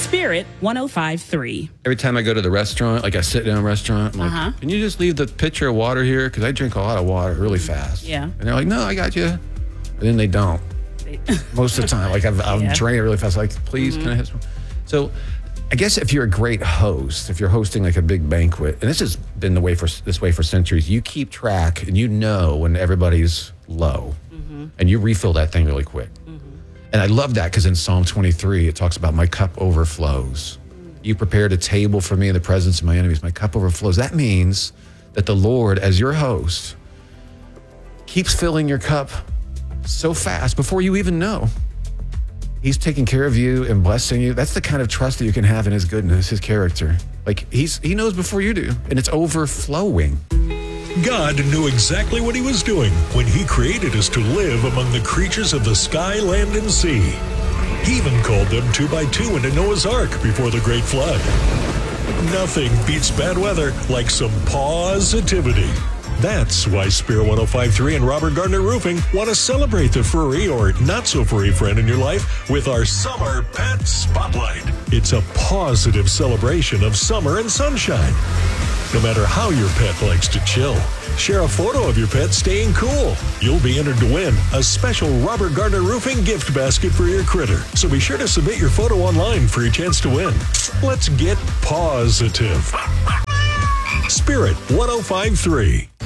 Spirit 105.3. Every time I go to the restaurant, like I sit down in a restaurant, I'm like, can you just leave the pitcher of water here? Because I drink a lot of water really fast. Yeah. And they're like, no, I got you. And then they don't. Most of the time. Like I'll drain it really fast. Like, please, can I have some? So I guess if you're a great host, if you're hosting like a big banquet, and this has been this way for centuries, you keep track and you know when everybody's low and you refill that thing really quick. And I love that because in Psalm 23, it talks about my cup overflows. You prepared a table for me in the presence of my enemies. My cup overflows. That means that the Lord, as your host, keeps filling your cup so fast before you even know. He's taking care of you and blessing you. That's the kind of trust that you can have in his goodness, his character. Like he knows before you do, and it's overflowing. God knew exactly what he was doing when he created us to live among the creatures of the sky, land, and sea. He even called them 2 by 2 into Noah's Ark before the Great Flood. Nothing beats bad weather like some positivity. That's why Spirit 105.3 and Robert Gardner Roofing want to celebrate the furry or not-so-furry friend in your life with our Summer Pet Spotlight. It's a positive celebration of summer and sunshine. No matter how your pet likes to chill, share a photo of your pet staying cool. You'll be entered to win a special Robert Gardner Roofing gift basket for your critter. So be sure to submit your photo online for your chance to win. Let's get positive. Spirit 105.3.